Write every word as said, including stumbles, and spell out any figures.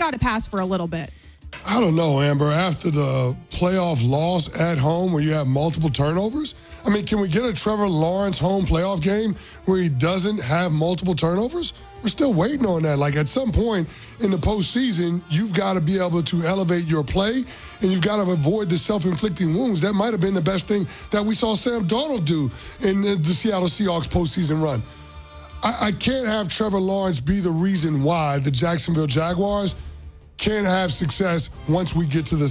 got to pass for a little bit. I don't know, Amber. After the playoff loss at home where you have multiple turnovers, I mean, can we get a Trevor Lawrence home playoff game where he doesn't have multiple turnovers? We're still waiting on that. Like, at some point in the postseason, you've got to be able to elevate your play, and you've got to avoid the self-inflicting wounds. That might have been the best thing that we saw Sam Darnold do in the Seattle Seahawks postseason run. I, I can't have Trevor Lawrence be the reason why the Jacksonville Jaguars can't have success once we get to the